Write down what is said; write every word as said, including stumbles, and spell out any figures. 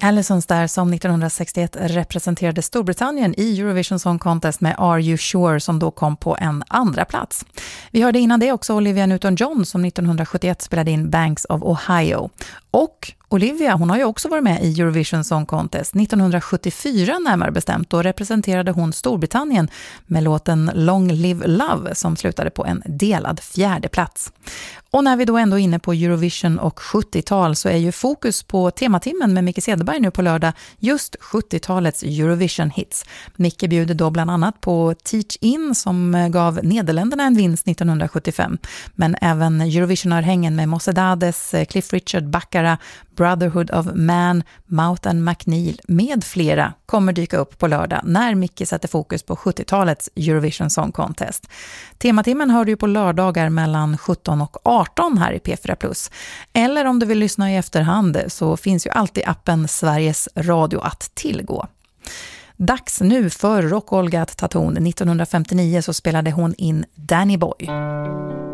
Allisons där som nittonhundrasextioett representerade Storbritannien i Eurovision Song Contest med Are You Sure som då kom på en andra plats. Vi hörde innan det också Olivia Newton-John som nittonhundrasjuttioett spelade in Banks of Ohio. Och Olivia, hon har ju också varit med i Eurovision Song Contest. nittonhundrasjuttiofyra närmare bestämt, då representerade hon Storbritannien med låten Long Live Love som slutade på en delad fjärde plats. Och när vi då ändå är inne på Eurovision och sjuttiotal så är ju fokus på tematimmen med Micke Cederberg nu på lördag just sjuttiotalets Eurovision hits. Micke bjuder då bland annat på Teach In som gav Nederländerna en vinst nittonhundrasjuttiofem. Men även Eurovision-örhängen med Mossedades, Cliff Richard, Baccara, Brotherhood of Man, Mouth and McNeil med flera kommer dyka upp på lördag när Micke sätter fokus på sjuttiotalets Eurovision Song Contest. Tematimmen hör du på lördagar mellan sjutton och arton här i P fyra plus. Eller om du vill lyssna i efterhand så finns ju alltid appen Sveriges Radio att tillgå. Dags nu för Rock-Olga att ta ton. nittonhundrafemtionio så spelade hon in Danny Boy.